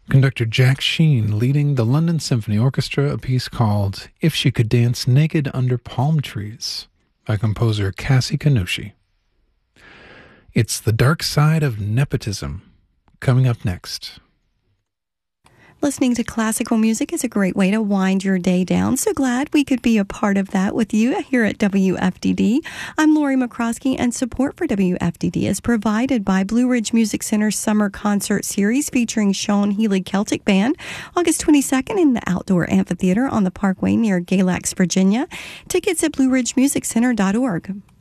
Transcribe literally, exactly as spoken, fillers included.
Conductor Jack Sheen leading the London Symphony Orchestra, a piece called If She Could Dance Naked Under Palm Trees by composer Cassie Kanushi. It's The Dark Side of Nepotism, coming up next. Listening to classical music is a great way to wind your day down. So glad we could be a part of that with you here at W F D D. I'm Lori McCroskey, and support for W F D D is provided by Blue Ridge Music Center's Summer Concert Series featuring Sean Healy Celtic Band, August twenty-second in the Outdoor Amphitheater on the Parkway near Galax, Virginia. Tickets at blue ridge music center dot org.